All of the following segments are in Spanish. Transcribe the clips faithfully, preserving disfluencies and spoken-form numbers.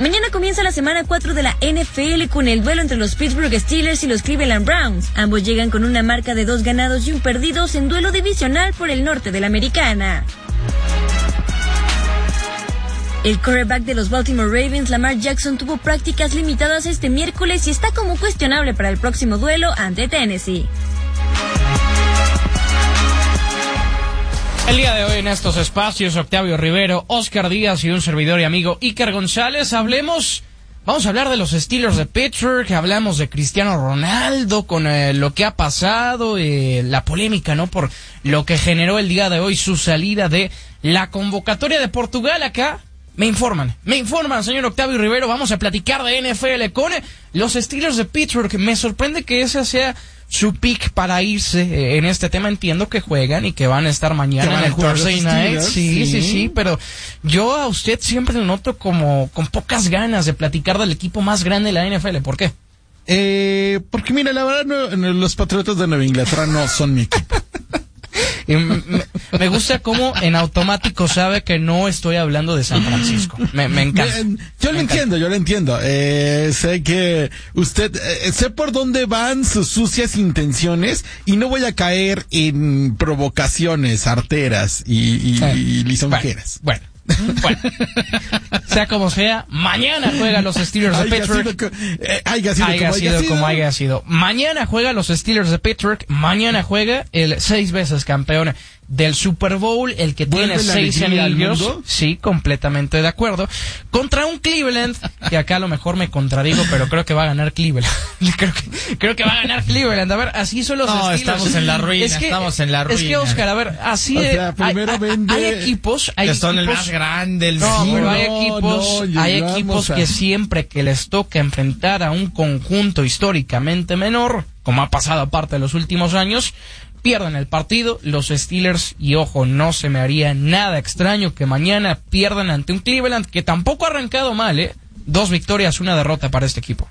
Mañana comienza la semana cuatro de la N F L con el duelo entre los Pittsburgh Steelers y los Cleveland Browns. Ambos llegan con una marca de dos ganados y un perdidos en duelo divisional por el norte de la Americana. El quarterback de los Baltimore Ravens, Lamar Jackson, tuvo prácticas limitadas este miércoles y está como cuestionable para el próximo duelo ante Tennessee. El día de hoy en estos espacios, Octavio Rivero, Oscar Díaz y un servidor y amigo Iker González, hablemos, vamos a hablar de los Steelers de Pittsburgh, hablamos de Cristiano Ronaldo con eh, lo que ha pasado, eh, la polémica, ¿no? Por lo que generó el día de hoy su salida de la convocatoria de Portugal acá. Me informan, me informan, señor Octavio Rivero, vamos a platicar de N F L con los Steelers de Pittsburgh. Me sorprende que ese sea su pick para irse eh, en este tema. Entiendo que juegan y que van a estar mañana en el Thursday Night. Sí, sí, sí, sí, pero yo a usted siempre lo noto como con pocas ganas de platicar del equipo más grande de la N F L. ¿Por qué? Eh, porque mira, la verdad, no, los Patriotas de Nueva Inglaterra no son mi equipo. Y me, me gusta cómo en automático sabe que no estoy hablando de San Francisco. Me, me encanta. Yo me lo encanta. entiendo, yo lo entiendo. Eh, sé que usted, eh, sé por dónde van sus sucias intenciones y no voy a caer en provocaciones arteras y, y, sí. y lisonjeras. Bueno, bueno. Bueno, sea como sea, mañana juegan los Steelers de Pittsburgh. Haya sido, haya sido como haya sido. Mañana juegan los Steelers de Pittsburgh. Mañana juega el seis veces campeón del Super Bowl, el que tiene seis anillos. Sí, completamente de acuerdo. Contra un Cleveland, que acá a lo mejor me contradigo, pero creo que va a ganar Cleveland. creo, que, creo que va a ganar Cleveland. A ver, así son los no, Steelers. estamos en la ruina, es que, estamos en la ruina. Es que, Oscar, a ver, así o es. sea, primero hay, vende... hay equipos, hay que son equipos, el más grande, el no, sí, pero no, hay equipos, no, hay equipos a... que siempre que les toca enfrentar a un conjunto históricamente menor, como ha pasado aparte de los últimos años, pierden el partido. Los Steelers, y ojo, no se me haría nada extraño que mañana pierdan ante un Cleveland que tampoco ha arrancado mal, ¿eh? Dos victorias, una derrota para este equipo.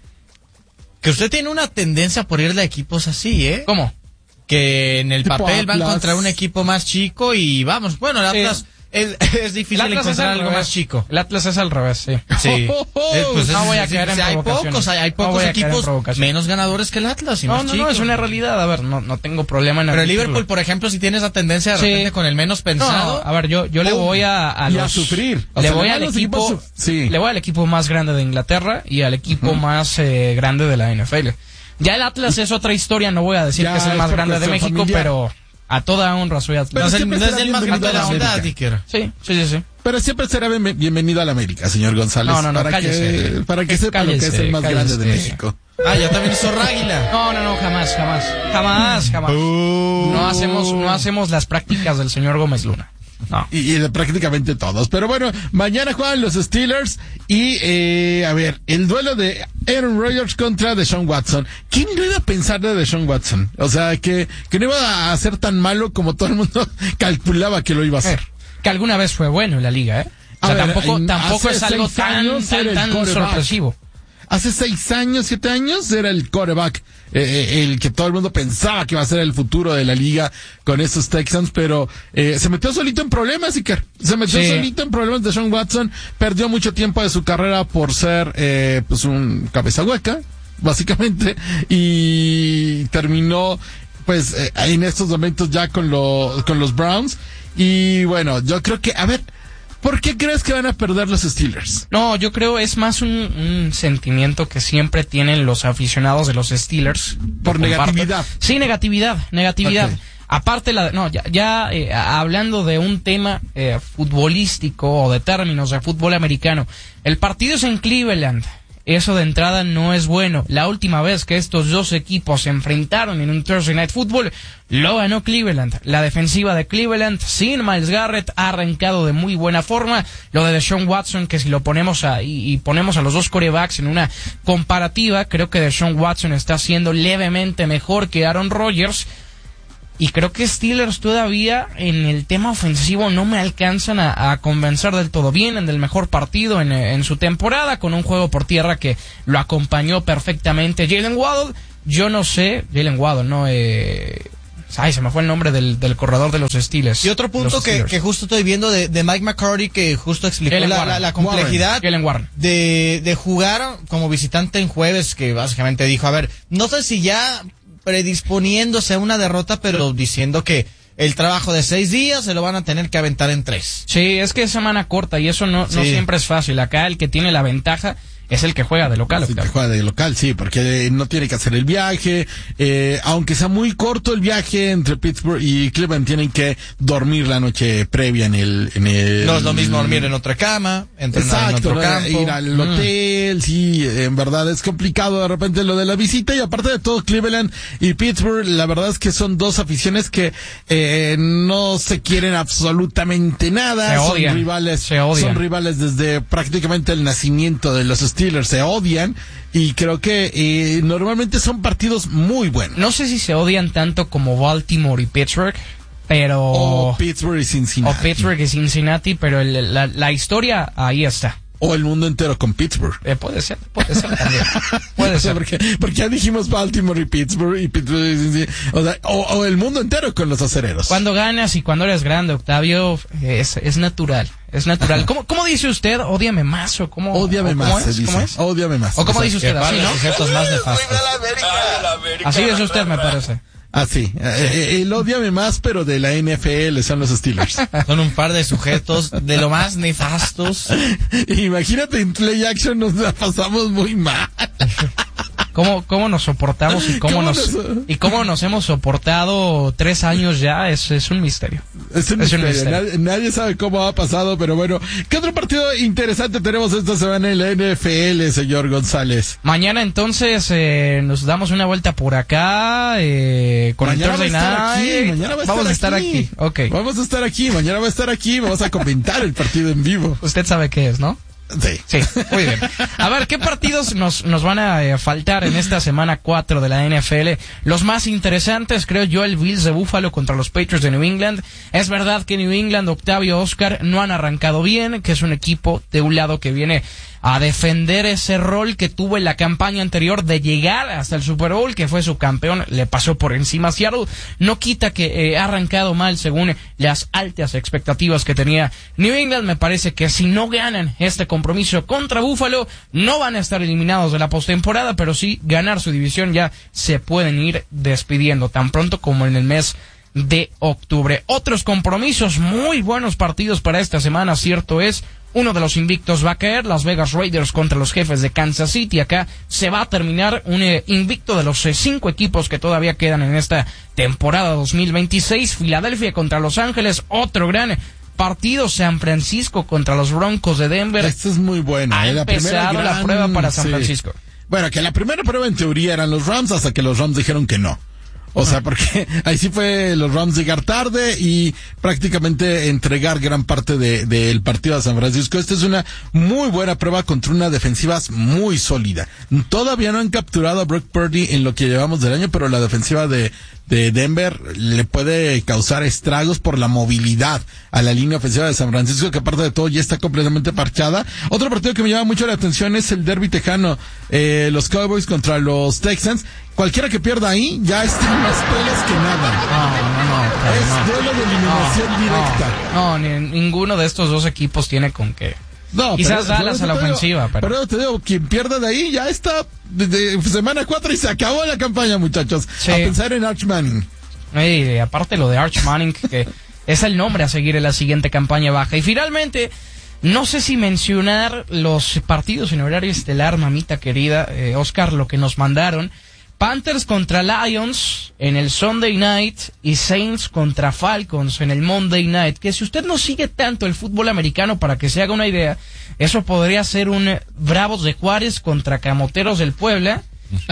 Que usted tiene una tendencia por ir de equipos así, ¿eh? ¿Cómo? Que en el tipo papel van Atlas. contra un equipo más chico y vamos, bueno, el Atlas... Eh, El, es difícil el Atlas encontrar es al algo revés. más chico. El Atlas es al revés, sí. Sí. Oh, oh, oh. Eh, pues no es, voy a es, caer es, en hay provocaciones. pocos, hay, hay No pocos voy a caer en equipos provocaciones. menos ganadores que el Atlas y No, más no, chicos. no, es una realidad. A ver, no, no tengo problema en Pero el admitirlo. Liverpool, por ejemplo, si tiene esa tendencia de Sí. repente con el menos pensado. No, a ver, yo, yo le voy a, a y los, a sufrir. O le sea, voy le al van los equipo, equipos su- sí. le voy al equipo más grande de Inglaterra y al equipo uh-huh. más eh, grande de la N F L. Ya el Atlas es otra historia, no voy a decir Ya, que es el más es por grande de cuestión México, familiar. pero a toda honra soy Atlas. Pero no es el, siempre no es será el más grande de la bienvenido a ciudad, América. Iker. Sí, sí, sí, sí. Pero siempre será bien- bienvenido a la América, señor González. No, no, no, para cállese. que, para que sepa Cállese, lo que es el más cállese. grande de México. Ah, ya también hizo Ráguila. No, no, no, jamás, jamás. Jamás, jamás. Uh. No hacemos, no hacemos las prácticas del señor Gómez Luna. No. Y, y de prácticamente todos. Pero bueno, mañana juegan los Steelers y, eh, a ver, el duelo de Aaron Rodgers contra Deshaun Watson. ¿Quién lo iba a pensar de Deshaun Watson? O sea, que, que no iba a ser tan malo como todo el mundo calculaba que lo iba a hacer. Que alguna vez fue bueno en la liga, ¿eh? O sea, A ver, tampoco, en- tampoco hace es algo seis tan, años tan, era el tan quarterback. sorpresivo. Hace seis años, siete años, era el quarterback, eh, el que todo el mundo pensaba que iba a ser el futuro de la liga con esos Texans, pero eh, se metió solito en problemas, Iker. Se metió Sí. solito en problemas de Deshaun Watson, perdió mucho tiempo de su carrera por ser eh, pues un cabeza hueca, básicamente, y terminó pues eh, en estos momentos ya con, lo, con los Browns, y bueno, yo creo que, a ver, ¿por qué crees que van a perder los Steelers? No, yo creo es más un, un sentimiento que siempre tienen los aficionados de los Steelers. Por Lo comparto. negatividad. Sí, negatividad, negatividad. Okay. Aparte, la, no, ya, ya eh, hablando de un tema eh, futbolístico o de términos de fútbol americano, el partido es en Cleveland. Eso de entrada no es bueno. La última vez que estos dos equipos se enfrentaron en un Thursday Night Football, lo ganó Cleveland. La defensiva de Cleveland, sin Myles Garrett, ha arrancado de muy buena forma. Lo de Deshaun Watson, que si lo ponemos a, y, y ponemos a los dos quarterbacks en una comparativa, creo que Deshaun Watson está siendo levemente mejor que Aaron Rodgers. Y creo que Steelers todavía en el tema ofensivo no me alcanzan a, a convencer del todo. Vienen del mejor partido en, en su temporada, con un juego por tierra que lo acompañó perfectamente Jalen Waddle. Yo no sé, Jalen Waddle, no, eh, Ay, se me fue el nombre del, del corredor de los Steelers. Y otro punto que, que justo estoy viendo de, de Mike McCarthy, que justo explicó la, la, la complejidad Warren. Warren. De, de jugar como visitante en jueves, que básicamente dijo, a ver, no sé si ya predisponiéndose a una derrota, pero diciendo que el trabajo de seis días se lo van a tener que aventar en tres. Sí, es que es semana corta y eso no, sí. no siempre es fácil. Acá el que tiene la ventaja es el que juega de local. Sí, que juega de local, sí, porque no tiene que hacer el viaje. Eh, aunque sea muy corto el viaje entre Pittsburgh y Cleveland, tienen que dormir la noche previa en el... En el no es lo mismo dormir en otra cama, entrenar exacto, en otro campo. Ir al hotel, mm. sí, en verdad es complicado de repente lo de la visita. Y aparte de todo, Cleveland y Pittsburgh, la verdad es que son dos aficiones que eh, no se quieren absolutamente nada. Se odian. Son rivales, se odian. Son rivales desde prácticamente el nacimiento de los Steelers, se odian y creo que eh, normalmente son partidos muy buenos. No sé si se odian tanto como Baltimore y Pittsburgh, pero... O Pittsburgh y Cincinnati. O Pittsburgh y Cincinnati, pero el, la, la historia ahí está. O el mundo entero con Pittsburgh. Eh, puede ser, puede ser también. Puede ser. Porque, porque ya dijimos Baltimore y Pittsburgh y Pittsburgh, o, sea, o, o el mundo entero con los acereros. Cuando ganas y cuando eres grande, Octavio, es, es natural. Es natural. ¿Cómo, cómo dice usted? Ódiame más o cómo. Ódiame o cómo más, es? se dice. ¿Cómo es? Ódiame más. ¿O cómo dice usted? Así, ¿no? Sujetos más nefastos. Así dice usted, me parece. Ah, sí. Eh, el ódiame más, pero de la N F L son los Steelers. Son un par de sujetos de lo más nefastos. Imagínate, en play action nos la pasamos muy mal. ¿Cómo, cómo nos soportamos y cómo, ¿Cómo nos, nos... y cómo nos hemos soportado tres años ya? Es, es un misterio. Es un es misterio. Un misterio. Nadie, nadie sabe cómo ha pasado, pero bueno. ¿Qué otro partido interesante tenemos esta semana en la N F L, señor González? Mañana entonces eh, nos damos una vuelta por acá eh, con mañana el Thursday Night. Mañana va a vamos estar a estar aquí. aquí. Okay. Vamos a estar aquí. Mañana va a estar aquí. Vamos a comentar el partido en vivo. Usted sabe qué es, ¿no? Sí. Sí, muy bien. A ver, ¿qué partidos nos, nos van a eh, faltar en esta semana cuatro de la N F L? Los más interesantes, creo yo, el Bills de Buffalo contra los Patriots de New England. Es verdad que New England, Octavio, Oscar, no han arrancado bien, que es un equipo de un lado que viene a defender ese rol que tuvo en la campaña anterior de llegar hasta el Super Bowl, que fue su campeón, le pasó por encima a Seattle. No quita que eh, ha arrancado mal según las altas expectativas que tenía New England. Me parece que si no ganan este compromiso contra Buffalo, no van a estar eliminados de la postemporada, pero sí ganar su división ya se pueden ir despidiendo tan pronto como en el mes de octubre. Otros compromisos, muy buenos partidos para esta semana, cierto es. Uno de los invictos va a caer, Las Vegas Raiders contra los Jefes de Kansas City. Acá se va a terminar un eh, invicto de los eh, cinco equipos que todavía quedan en esta temporada dos mil veintiséis. Filadelfia contra Los Ángeles, otro gran partido. San Francisco contra los Broncos de Denver. Esto es muy bueno. Ha eh, la empezado gran... la prueba para San sí. Francisco. Bueno, que la primera prueba en teoría eran los Rams, hasta que los Rams dijeron que no. O sea, porque ahí sí fue los Rams llegar tarde y prácticamente entregar gran parte de del partido a San Francisco. Esta es una muy buena prueba contra una defensiva muy sólida. Todavía no han capturado a Brock Purdy en lo que llevamos del año, pero la defensiva de de Denver le puede causar estragos por la movilidad a la línea ofensiva de San Francisco, que aparte de todo ya está completamente parchada. Otro partido que me llama mucho la atención es el derbi tejano, eh, los Cowboys contra los Texans. Cualquiera que pierda ahí ya está en más pelas que nada. No, no, no. Es no, duelo de eliminación no, directa. No, no, ni, ninguno de estos dos equipos tiene con qué. No, quizás pero, Dallas a la te digo, ofensiva, pero... pero te digo, quien pierda de ahí ya está desde semana cuatro y se acabó la campaña, muchachos. Sí. A pensar en Arch Manning. Y aparte lo de Arch Manning, que es el nombre a seguir en la siguiente campaña baja. Y finalmente, no sé si mencionar los partidos en horario estelar, mamita querida, eh, Oscar, lo que nos mandaron. Panthers contra Lions en el Sunday Night y Saints contra Falcons en el Monday Night. Que si usted no sigue tanto el fútbol americano, para que se haga una idea, eso podría ser un Bravos de Juárez contra Camoteros del Puebla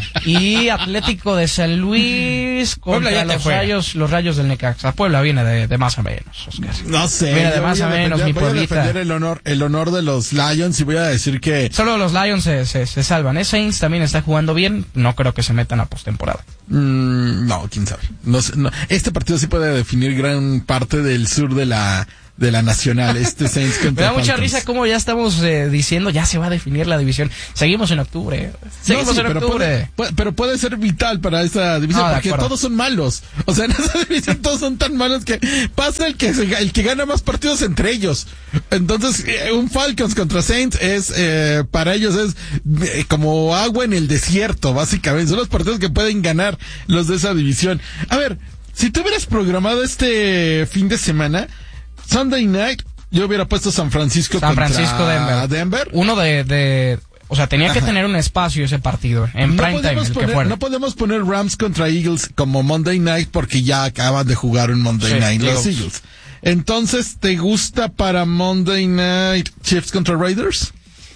y Atlético de San Luis contra los rayos, los rayos del Necaxa. Puebla viene de, de más a menos, Oscar. No sé. Viene de más a menos, mi voy a pueblita. defender el honor, el honor de los Lions y voy a decir que... Solo los Lions se, se, se salvan. ¿Eh? Saints también está jugando bien. No creo que se metan a postemporada. Mm, no, quién sabe. No, sé, no. Este partido sí puede definir gran parte del sur de la de la Nacional, este Saints contra Me da mucha Falcons. risa como ya estamos eh, diciendo, ya se va a definir la división. Seguimos en octubre. Seguimos No, sí, en pero octubre. puede, puede- pero puede ser vital para esa división, No, de porque acuerdo. todos son malos. O sea, en esa división todos son tan malos que pasa el que se- el que gana más partidos entre ellos. Entonces, eh, un Falcons contra Saints es, eh, para ellos es eh, como agua en el desierto, básicamente. Son los partidos que pueden ganar los de esa división. A ver, si tú hubieras programado este fin de semana, Sunday Night, yo hubiera puesto San Francisco San contra Francisco, Denver. Denver. Uno de, de, o sea, tenía que Ajá. tener un espacio ese partido en No prime time, podemos, el que poner, fuera. no podemos poner Rams contra Eagles como Monday Night porque ya acaban de jugar un Monday Sí, Night los Eagles. Eagles. Entonces, ¿te gusta para Monday Night Chiefs contra Raiders?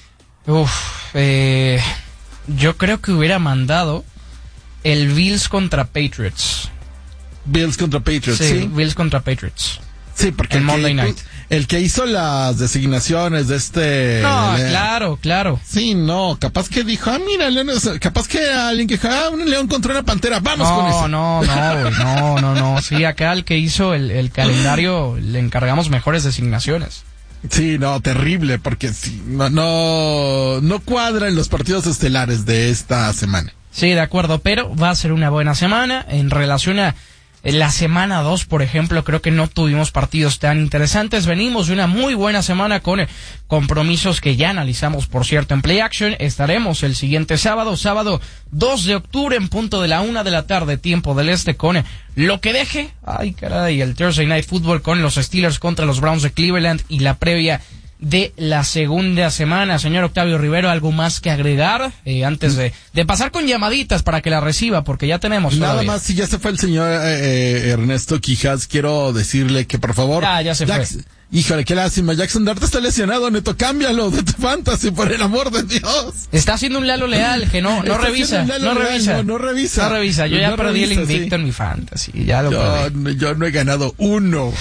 Uf, eh, yo creo que hubiera mandado el Bills contra Patriots. Bills contra Patriots, Sí, ¿sí? Bills contra Patriots. Sí, porque el el, que, Monday Night. el que hizo las designaciones de este... No, le- claro, claro. Sí, no, capaz que dijo, ah, mira, leones, capaz que alguien que dijo, ah, un león contra una pantera, vamos con No, eso. no, no, güey, no, no, no. Sí, acá el que hizo el, el calendario le encargamos mejores designaciones. Sí, no, terrible, porque sí, no, no, no cuadran los partidos estelares de esta semana. Sí, de acuerdo, pero va a ser una buena semana. En relación a la semana dos, por ejemplo, creo que no tuvimos partidos tan interesantes. Venimos de una muy buena semana con eh, compromisos que ya analizamos, por cierto, en Play Action. Estaremos el siguiente sábado, sábado dos de octubre, en punto de la una de la tarde, tiempo del este, con eh, lo que deje. Ay, caray, el Thursday Night Football con los Steelers contra los Browns de Cleveland y la previa de la segunda semana. Señor Octavio Rivero, ¿algo más que agregar eh, antes de, de pasar con llamaditas para que la reciba? Porque ya tenemos Nada todavía. más, si ya se fue el señor eh, Ernesto Quijas, quiero decirle que por favor... Ya, ya se Jax- fue. Híjole, qué lástima, Jackson Dart está lesionado, Neto, cámbialo de tu fantasy, por el amor de Dios. Está haciendo un Lalo Leal que no, no Está revisa, haciendo un Lalo no Leal, revisa. no, no revisa. No revisa. Yo ya No perdí revisa, el invicto sí. en mi fantasy. Ya lo Yo, perdí. no- yo no he ganado uno.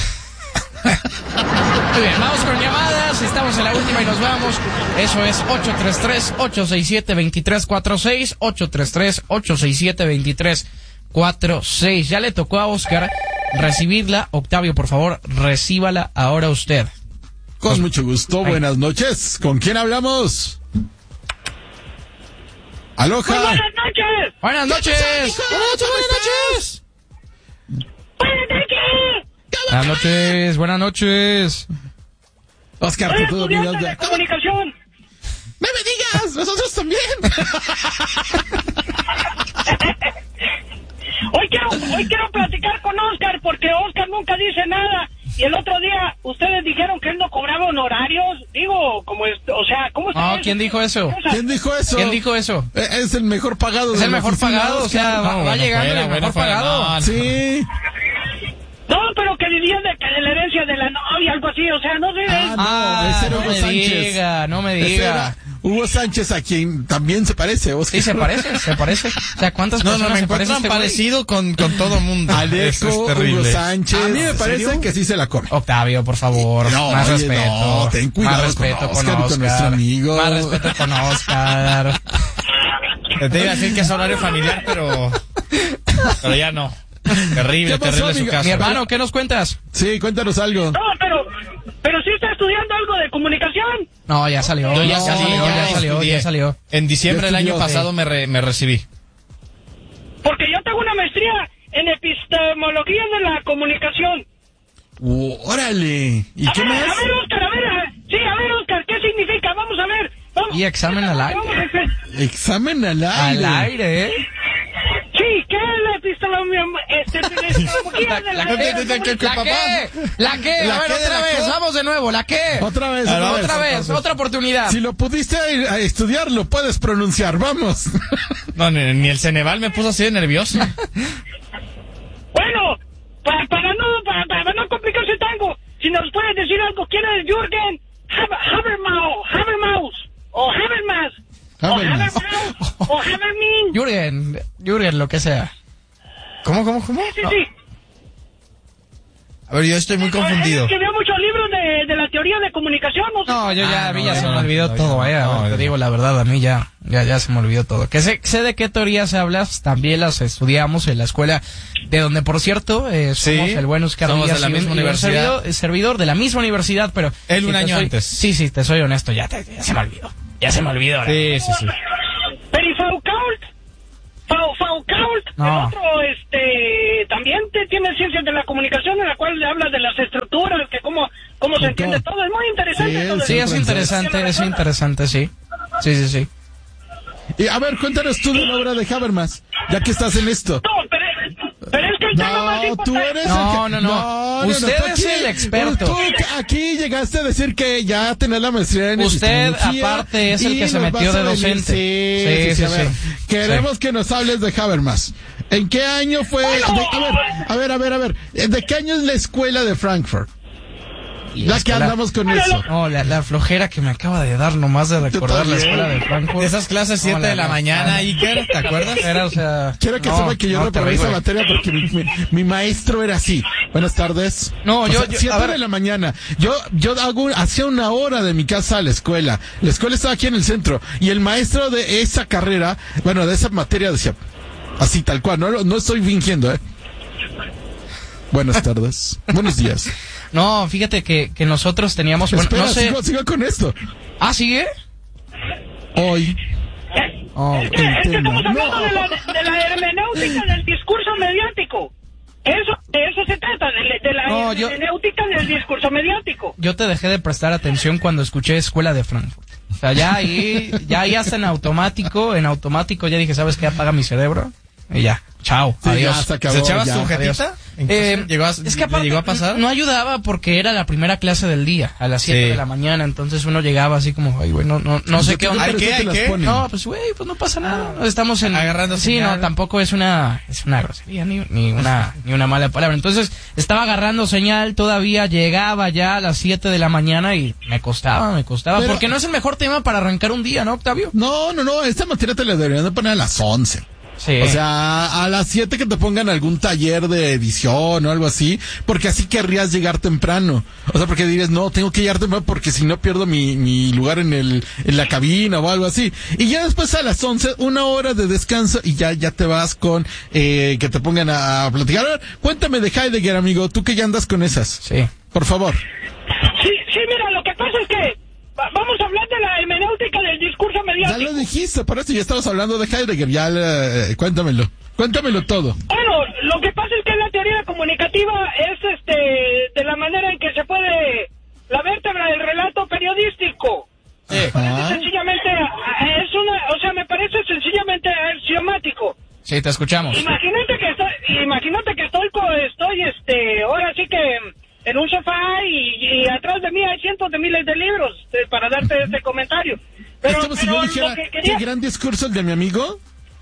Muy bien, vamos con llamadas. Estamos en la última y nos vamos. Eso es ocho tres tres, ocho seis siete, dos tres cuatro seis. ocho tres tres, ocho seis siete, dos tres cuatro seis. Ya le tocó a Oscar recibirla. Octavio, por favor, recíbala ahora usted. Con mucho gusto, Ay. buenas noches. ¿Con quién hablamos? Aloha. Buenas noches. Buenas noches. Buenas noches, buenas noches. Buenas noches. Buenas noches, buenas noches. Oscar, Soy te todo estudiante olvidas de de... comunicación. ¡No me digas! ¡Nosotros también! Hoy quiero, hoy quiero platicar con Oscar porque Oscar nunca dice nada. Y el otro día ustedes dijeron que él no cobraba honorarios. Digo, como es, o sea, ¿cómo está No, eso? ¿quién dijo eso? ¿Quién dijo eso? ¿Quién dijo eso? Eh, Es el mejor pagado. Es de el la mejor oficina, pagado, o sea, Oscar. va, va bueno, llegando fuera, el bueno, mejor fuera, pagado. no, Sí. No, pero que vivían de, de la herencia de la novia, algo así. O sea, no sé. Ah, no, Ah, ese era no Hugo me Sánchez. diga, no me Ese diga. era Hugo Sánchez, a quien también se parece, Oscar. Sí, se parece, se parece. O sea, ¿cuántas No, personas no, me se parecen encuentran a este güey? parecido con, con todo mundo. Alejo, Eso es terrible. Hugo Sánchez. A mí me ¿En parece serio? que sí se la come. Octavio, por favor, No, más oye, respeto. no, ten cuidado más con respeto Oscar y con nuestro amigo. Más respeto con Oscar. Te iba a decir que es horario familiar, pero, pero ya no. Terrible, ¿Qué pasó, terrible su amiga? caso. Mi hermano, ¿qué nos cuentas? Sí, cuéntanos algo. No, pero, pero sí está estudiando algo de comunicación. No, ya salió. Yo ya no, salí, ya, ya salió, estudié. ya salió. En diciembre Ya del año estudió, pasado sí. me, re- me recibí. Porque yo tengo una maestría en epistemología de la comunicación. Uh, órale. ¿Y A qué ver, más? a ver, Oscar, a ver. a- Sí, a ver, Oscar, ¿qué significa? Vamos a ver. Vamos. Y examen al aire. Vamos a hacer- Examen al aire. Al aire, ¿eh? Sí, ¿qué es la epistemología, este, epistemología de la, ¿Qué- de qué- la qué- qué- comunicación? qué- ¿La papá? qué? ¿La qué? ¿La A ver, qué de otra la vez. co? Vamos de nuevo. ¿La qué? Otra vez, A ver, otra vez. Otra vez, entonces. otra oportunidad. Si lo pudiste a, a estudiar, lo puedes pronunciar. Vamos. No, ni, ni el Ceneval me puso así de nervioso. Bueno, para, para no para, para no complicarse tanto, si nos puedes decir algo, ¿quién es Jürgen Haber- Habermas? Habermas o Habermas o Habermas. Habermas o Habermin? Jürgen, Jürgen, lo que sea. ¿Cómo, cómo, cómo? Sí, sí. A ver, yo estoy muy confundido. Él escribió muchos libros de, de la teoría de comunicación, ¿no? No, yo ya, Ah, a mí no, ya ya se me no, olvidó no, todo, ya no, eh, no, te ya. digo la verdad, a mí ya, ya, ya se me olvidó todo. Que sé, sé de qué teorías hablas, también las estudiamos en la escuela, de donde, por cierto, eh, somos Sí, el buen Oscar somos de Díaz la y un- misma y un universidad. servidor, servidor de la misma universidad, pero... Él un te año soy- antes. Sí, sí, te soy honesto, ya, te- ya se me olvidó, ya se me olvidó. la Sí, sí, sí. Pero y Foucault, Fau- Foucault, No. el otro, este, también te, tiene ciencias de la comunicación en la cual le habla de las estructuras, que cómo, cómo se entiende todo. Es muy interesante. Sí, todo Sí, eso. es interesante, es interesante, sí. Sí, sí, sí. Y a ver, cuéntanos tú de la obra de Habermas, ya que estás en esto. No, pero, pero es que el tema más No, importante... tú eres No, el no, que... no. Usted tú es el experto. Tú aquí llegaste a decir que ya tenés la maestría en Usted, epistemología aparte, es el y que se nos metió vas a de venir- docente. Sí, Sí, sí, sí, sí, a ver. sí. Queremos Sí. que nos hables de Habermas. ¿En qué año fue? de- a ver, a ver, a ver, a ver. ¿De qué año es la escuela de Frankfurt? Y La es que la- andamos con eso. No, la, la flojera que me acaba de dar nomás de recordar la también. escuela de Frankfurt. De esas clases siete No, de la no, mañana, no. Iker, ¿te acuerdas? Era, o sea, Quiero que no, sepa que yo no, reprobé esa terrible. materia porque mi, mi- mi maestro era así. Buenas tardes. No, O yo- sea, yo- siete a ver. de la mañana. Yo, yo hago, hacía una hora de mi casa a la escuela. La escuela estaba aquí en el centro. Y el maestro de esa carrera, bueno, de esa materia decía, así tal cual, no, lo- no estoy fingiendo, eh. Buenas tardes. Buenos días. No, fíjate que, que nosotros teníamos... Bueno, Espera, no sé... sigo, sigo con esto. Ah, ¿sigue? Hoy. Oh, Es que, es que tema. estamos hablando No. de, la, de la hermenéutica del discurso mediático. Eso, de eso se trata, de, de la No, yo- hermenéutica del discurso mediático. yo te dejé de prestar atención cuando escuché Escuela de Frankfurt. O sea, ya ahí, ya ahí hasta en automático, en automático ya dije, ¿sabes qué? Apaga mi cerebro. Y ya, chao, Sí, adiós. ya se acabó, ¿Se echabas ya. tu jetita? Eh, ¿Llegó a, es que ¿le aparte, llegó a pasar? no ayudaba porque era la primera clase del día, a las siete Sí. de la mañana, entonces uno llegaba así como, ay, güey, no, no, no sé qué onda. ¿Hay qué? ¿Hay qué? No, pues güey, pues no pasa nada. Estamos en Agarrando Sí, señal. no, tampoco es una es una grosería ni, ni una ni una mala palabra. Entonces, estaba agarrando señal, todavía llegaba ya a las siete de la mañana y me costaba, me costaba, Pero- porque no es el mejor tema para arrancar un día, ¿no, Octavio? No, no, no, esta materia te la deberían de poner a las once. Sí. O sea, a las siete que te pongan algún taller de edición o algo así, porque así querrías llegar temprano. O sea, porque dirías, no, tengo que llegar temprano porque si no pierdo mi, mi lugar en el, en la cabina o algo así. Y ya después a las once, una hora de descanso y ya, ya te vas con, eh, que te pongan a, a platicar. A ver, cuéntame de Heidegger, amigo, tú que ya andas con esas. Sí. Por favor. Sí, sí, mira, lo que pasa es que va- vamos a hablar de la hermenéutica del discurso Ya mediático. lo dijiste, por eso ya estabas hablando de Heidegger, ya, eh, cuéntamelo. Cuéntamelo todo. Bueno, lo que pasa es que la teoría comunicativa es este de la manera en que se puede la vértebra del relato periodístico. Ajá. Sencillamente es una, o sea, me parece sencillamente axiomático. Sí, te escuchamos. Imagínate que estoy, imagínate que estoy, co- estoy, este, ahora sí que en un sofá y, y atrás de mí hay cientos de miles de libros eh, para darte este comentario. Pero, es como si pero yo lo dijera, que quería- qué gran discurso el de mi amigo.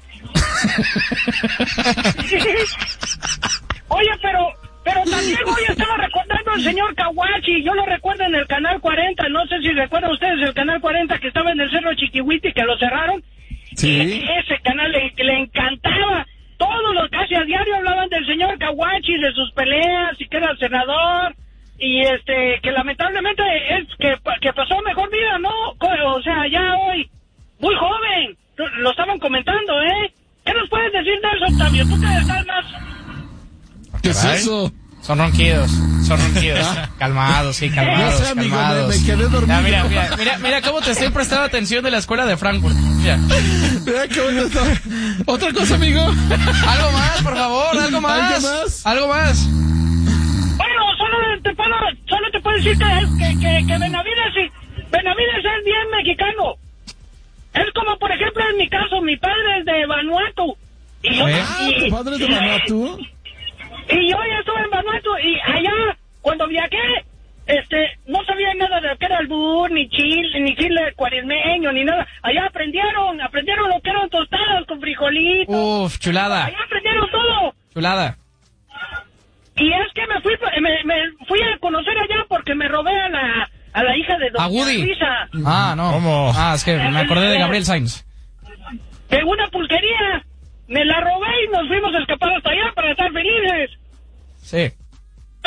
Oye, pero, pero también hoy estaba recordando al señor Kawachi, yo lo recuerdo en el Canal cuarenta, no sé si recuerdan ustedes el Canal cuarenta que estaba en el Cerro Chiquihuiti, que lo cerraron. Sí. Y ese canal le, le encantaba. Todos los casi a diario hablaban del señor Kawachi, de sus peleas y que era el senador. Y este, que lamentablemente es que, que pasó mejor vida, ¿no? O sea, ya hoy, muy joven, lo estaban comentando, ¿eh? ¿Qué nos puedes decir de eso, Octavio? Tú que estás más... ¿Qué es Caray. eso? Son ronquidos, son ronquidos. Calmados, sí, calmados. No sé, amigo, calmados. me- me quedé dormido. Ya, mira, mira, mira, mira cómo te estoy prestando atención de la escuela de Frankfurt. Mira. Mira qué bonito está. Otra cosa, amigo. Algo más, por favor, algo más. ¿Algo más? Algo más. Bueno, solo te puedo, solo te puedo decir que, que, que, que Benavides, sí, Benavides es bien mexicano. Es como, por ejemplo, en mi caso, mi padre es de Vanuatu. Y yo, ¿Eh? Ah, y- tu padre es de Vanuatu. Y yo ya estuve en Vanuatu y allá, cuando viajé, este, no sabía nada de lo que era albur, ni chile, ni chile cuaresmeño, ni nada. Allá aprendieron, aprendieron lo que eran tostadas con frijolitos. Uf, chulada, Allá aprendieron todo. chulada. Y es que me fui, me, me fui a conocer allá porque me robé a la, a la hija de A Doña Woody. Luisa Ah, no. ¿Cómo? Ah, es que me acordé de Gabriel Sainz. de una pulquería. Me la robé y nos fuimos a escapar hasta allá para estar felices. Sí.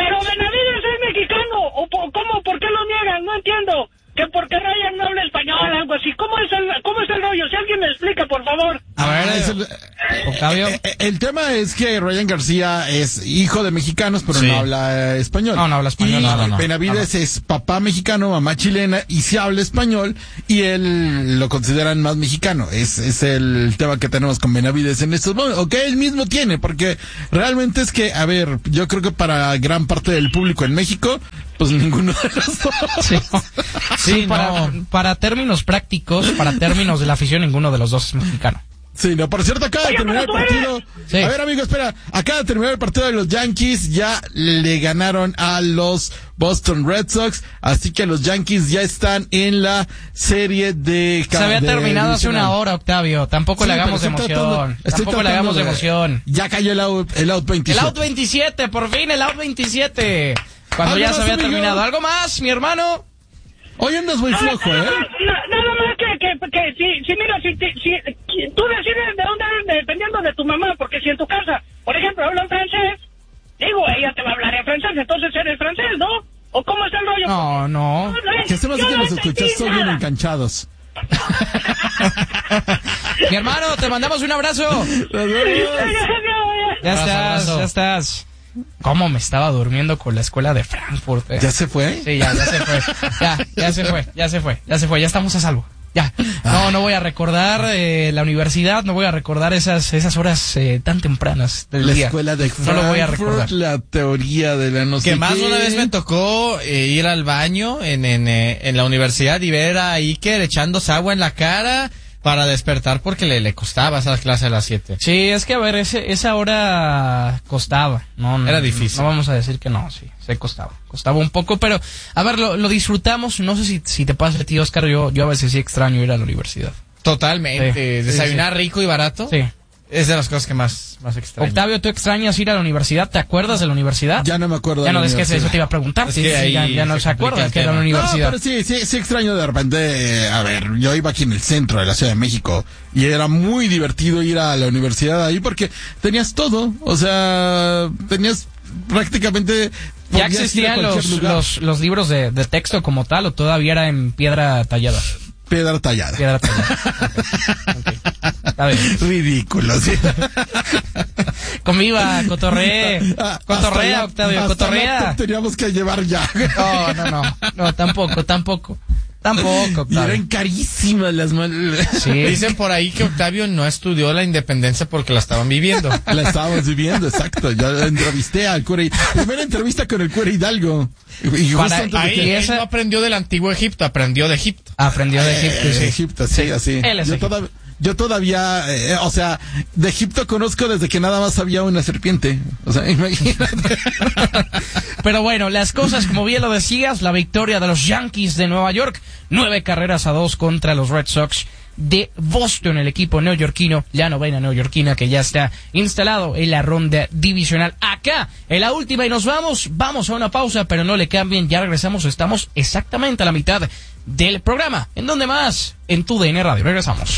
Pero Benavides es mexicano, o po- ¿cómo? ¿Por qué lo niegan? No entiendo. Que porque Ryan no habla español, algo así. ¿Cómo es el, cómo es el rollo? Si alguien me explica, por favor. A ver, es el, Octavio. eh, eh, el tema es que Ryan García es hijo de mexicanos, pero Sí. no habla eh, español. No, no habla español, Y no, no, no. Benavides es papá mexicano, mamá chilena, y sí habla español, y él lo consideran más mexicano. Es, es el tema que tenemos con Benavides en estos momentos, o que él mismo tiene, porque realmente es que, a ver, yo creo que para gran parte del público en México, pues ninguno de los dos. Sí, Sí, para, no. para términos prácticos, para términos de la afición, ninguno de los dos es mexicano. Sí, no, por cierto, acaba de Oye, terminar el pero tú eres- partido. Sí. A ver, amigo, espera. Acaba de terminar el partido de los Yankees. Ya le ganaron a los Boston Red Sox. Así que los Yankees ya están en la serie de... Se había de terminado hace divisional. una hora, Octavio. Tampoco Sí, le pero hagamos de estoy emoción. tratando- estoy Tampoco le hagamos de tratando emoción. Ya cayó el out, el out El veintisiete. out veintisiete, por fin el out veintisiete. Cuando ¿Algo ya más, se había amigo? terminado. ¿Algo más, mi hermano? Hoy andas muy flojo, nada ¿eh? más, na- nada más que, que, que si, si mira, si, si, si tú decides de dónde eres dependiendo de tu mamá, porque si en tu casa, por ejemplo, hablan francés, digo, ella te va a hablar en francés, entonces eres francés, ¿no? ¿O cómo está el rollo? No, no. Que se me hace Yo que no los entendí escuchas son bien nada. enganchados. Mi hermano, te mandamos un abrazo. Nos vemos. Ya Abrazo, estás, abrazo. ya estás. ¿Cómo me estaba durmiendo con la escuela de Frankfurt? eh? ¿Ya se fue? Sí, ya, ya se fue. Ya, ya se fue, ya se fue, ya se fue, ya estamos a salvo. Ya. No, no voy a recordar eh, la universidad, no voy a recordar esas esas horas eh, tan tempranas del La día. escuela de No lo voy a Frankfurt, recordar. la teoría de la no sé Que más qué. una vez me tocó eh, ir al baño en, en, eh, en la universidad y ver a Iker echándose agua en la cara para despertar porque le, le costaba esa clase a las siete. Sí, es que a ver, ese, esa hora costaba. No, no, Era difícil. No, vamos a decir que no, sí, se costaba. Costaba un poco, pero a ver, lo, lo disfrutamos. No sé si, si te pasa a ti, Oscar, yo, yo a veces sí extraño ir a la universidad. Totalmente. Sí, sí, Desayunar rico y barato. Sí. Es de las cosas que más, más extraño. Octavio, ¿tú extrañas ir a la universidad? ¿Te acuerdas de la universidad? Ya no me acuerdo. Ya de no, la es que eso universidad. te iba a preguntar. Es Sí, que sí, ahí ya, ya no se se complica acuerda el que era la tema. universidad. No, pero sí, sí, sí extraño de repente, eh, a ver, yo iba aquí en el centro de la Ciudad de México y era muy divertido ir a la universidad ahí porque tenías todo, o sea, tenías prácticamente... ¿Ya podías ir a existían cualquier los, lugar. los, los libros de, de texto como tal o todavía era en piedra tallada? Piedra tallada. Piedra tallada. Ok, ok. Está bien. Ridículo, sí. Conviva, cotorree. Ah, Cotorrea, hasta Octavio, la- hasta cotorrea. laptop teníamos que llevar ya. No, no, no. No, tampoco, tampoco. Tampoco, Y Octavio. eran carísimas las man- Sí. Dicen por ahí que Octavio no estudió la independencia porque la estaban viviendo. La estábamos viviendo, exacto. Yo entrevisté al cura. Primera entrevista con el cura Hidalgo. Y justo Para- antes de Ahí que- Y él esa- no aprendió del antiguo Egipto, aprendió de Egipto. Aprendió de Egipto, Eh, sí. Egipto, sí, así. Él es yo, Egipto. toda- yo todavía, eh, o sea, de Egipto conozco desde que nada más había una serpiente. O sea, imagínate. Pero bueno, las cosas, como bien lo decías, la victoria de los Yankees de Nueva York, nueve carreras a dos contra los Red Sox de Boston, el equipo neoyorquino, la novena neoyorquina que ya está instalado en la ronda divisional. Acá, en la última y nos vamos, vamos a una pausa, pero no le cambien, ya regresamos, estamos exactamente a la mitad del programa. ¿En dónde más? En tu D N Radio, regresamos.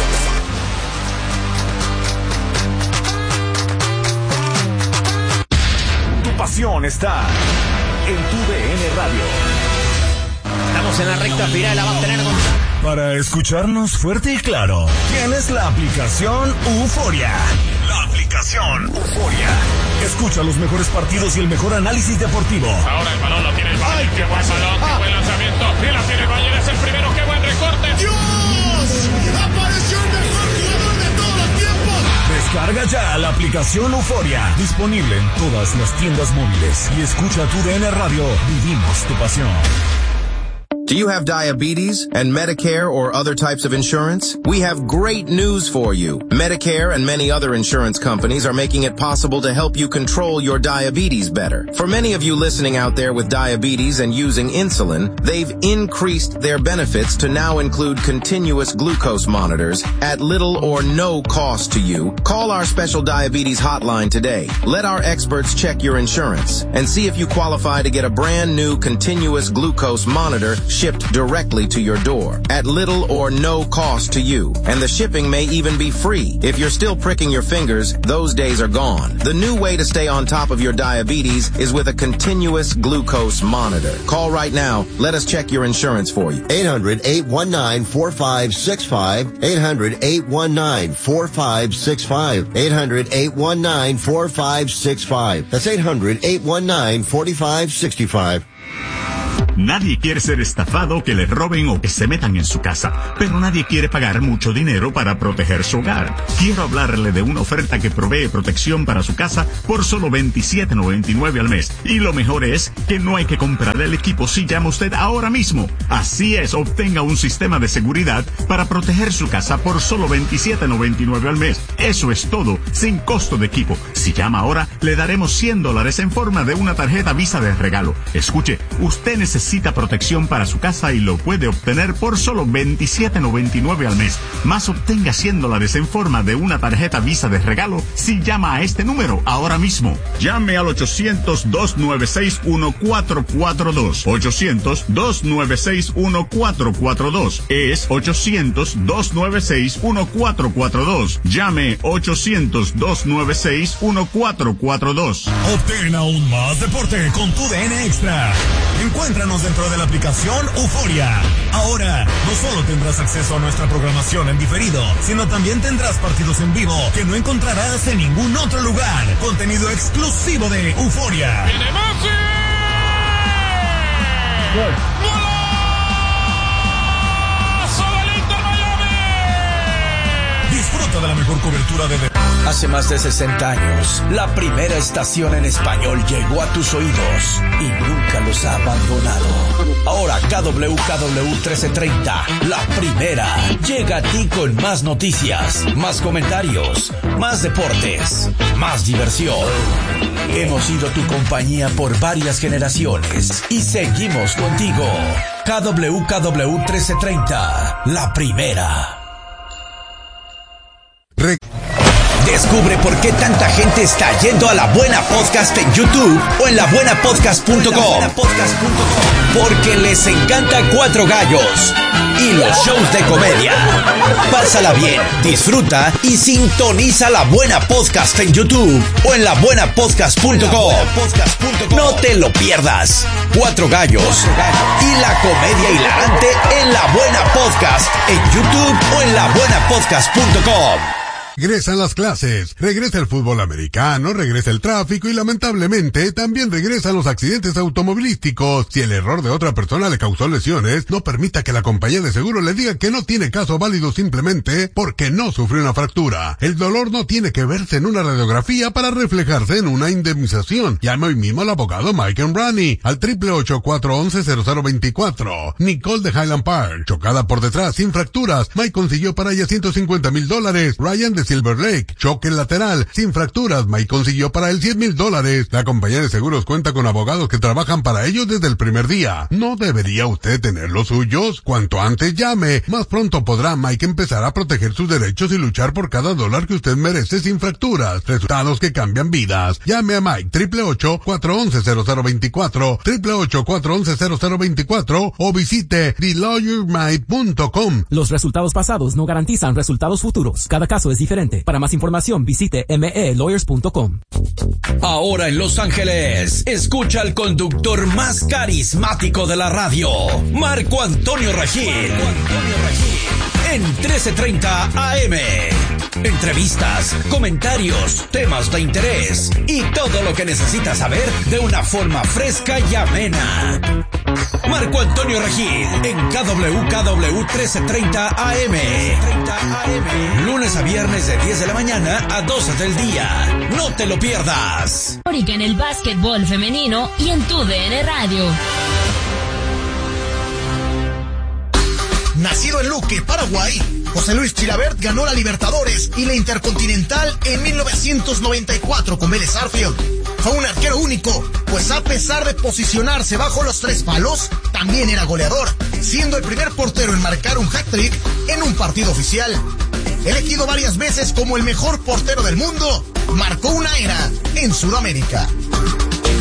Tu pasión está en tu D N Radio. Estamos en la recta final, la va a tener Gonzalo. Para escucharnos fuerte y claro, tienes la aplicación Euforia. La aplicación Euforia. Escucha los mejores partidos y el mejor análisis deportivo. Ahora el balón lo tiene el Bayern. Qué buen balón, qué buen lanzamiento. Y la tiene el Bayern, es el primero. Qué buen recorte. ¡Dios! ¡Apareció el mejor jugador de todos los tiempos! Descarga ya la aplicación Euforia. Disponible en todas las tiendas móviles. Y escucha tu D N Radio. Vivimos tu pasión. Do you have diabetes and Medicare or other types of insurance? We have great news for you. Medicare and many other insurance companies are making it possible to help you control your diabetes better. For many of you listening out there with diabetes and using insulin, they've increased their benefits to now include continuous glucose monitors at little or no cost to you. Call our special diabetes hotline today. Let our experts check your insurance and see if you qualify to get a brand new continuous glucose monitor shipped directly to your door at little or no cost to you. And the shipping may even be free. If you're still pricking your fingers, those days are gone. The new way to stay on top of your diabetes is with a continuous glucose monitor. Call right now. Let us check your insurance for you. eight hundred, eight one nine, four five six five. eight hundred, eight one nine, four five six five. eight hundred, eight one nine, four five six five. That's eight hundred, eight one nine, four five six five. Nadie quiere ser estafado, que le roben o que se metan en su casa, pero nadie quiere pagar mucho dinero para proteger su hogar. Quiero hablarle de una oferta que provee protección para su casa por solo veintisiete noventa y nueve al mes. Y lo mejor es que no hay que comprar el equipo si llama usted ahora mismo. Así es, obtenga un sistema de seguridad para proteger su casa por solo veintisiete noventa y nueve al mes. Eso es todo, sin costo de equipo. Si llama ahora, le daremos cien dólares en forma de una tarjeta Visa de regalo. Escuche, usted necesita Necesita protección para su casa y lo puede obtener por solo veintisiete noventa y nueve al mes. Más obtenga cien dólares en forma de una tarjeta Visa de regalo si llama a este número ahora mismo. Llame al ochocientos, dos nueve seis, uno cuatro cuatro dos. ochocientos, dos nueve seis, uno cuatro cuatro dos. Es ochocientos, dos nueve seis, uno cuatro cuatro dos. Llame ochocientos, dos nueve seis, uno cuatro cuatro dos. Obtén aún más deporte con tu D N Extra. Encuéntranos dentro de la aplicación Euforia. Ahora, no solo tendrás acceso a nuestra programación en diferido, sino también tendrás partidos en vivo que no encontrarás en ningún otro lugar. Contenido exclusivo de Euforia. ¡Viene Messi! ¡Golazo del Inter Miami! Disfruta de la mejor cobertura de... Hace más de sesenta años, la primera estación en español llegó a tus oídos y nunca los ha abandonado. Ahora K W K W trece treinta, la primera, llega a ti con más noticias, más comentarios, más deportes, más diversión. Hemos sido tu compañía por varias generaciones y seguimos contigo. K W K W trece treinta, la primera. Re- Descubre por qué tanta gente está yendo a La Buena Podcast en YouTube o en la buena podcast punto com. Porque les encanta Cuatro Gallos y los shows de comedia. Pásala bien, disfruta y sintoniza La Buena Podcast en YouTube o en la buena podcast punto com. No te lo pierdas. Cuatro Gallos y la comedia hilarante en La Buena Podcast en YouTube o en la buena podcast punto com. Regresan las clases, regresa el fútbol americano, regresa el tráfico y lamentablemente también regresan los accidentes automovilísticos. Si el error de otra persona le causó lesiones, no permita que la compañía de seguro le diga que no tiene caso válido simplemente porque no sufrió una fractura. El dolor no tiene que verse en una radiografía para reflejarse en una indemnización. Llame hoy mismo al abogado Mike Embrani al triple ocho, cuatro once, cero cero veinticuatro. Nicole de Highland Park, chocada por detrás sin fracturas. Mike consiguió para ella ciento cincuenta mil dólares. Ryan de Silver Lake, choque lateral, sin fracturas. Mike consiguió para él cien mil dólares. La compañía de seguros cuenta con abogados que trabajan para ellos desde el primer día. ¿No debería usted tener los suyos? Cuanto antes llame, más pronto podrá Mike empezar a proteger sus derechos y luchar por cada dólar que usted merece sin fracturas. Resultados que cambian vidas. Llame a Mike, triple ocho, cuatro once, cero cero veinticuatro, triple ocho, cuatro once, cero cero veinticuatro o visite the lawyer mike punto com. Los resultados pasados no garantizan resultados futuros. Cada caso es diferente. Para más información, visite m e lawyers punto com. Ahora en Los Ángeles, escucha al conductor más carismático de la radio, Marco Antonio Regil. Marco Antonio Regil. En trece treinta A M. Entrevistas, comentarios, temas de interés y todo lo que necesitas saber de una forma fresca y amena. Marco Antonio Regil en K W K W trece treinta A M. Lunes a viernes de diez de la mañana a doce del día. No te lo pierdas. En el básquetbol femenino y en tu D N Radio. Nacido en Luque, Paraguay, José Luis Chilabert ganó la Libertadores y la Intercontinental en mil novecientos noventa y cuatro con Vélez Sarsfield. Fue un arquero único, pues a pesar de posicionarse bajo los tres palos, también era goleador, siendo el primer portero en marcar un hat-trick en un partido oficial. Elegido varias veces como el mejor portero del mundo, marcó una era en Sudamérica.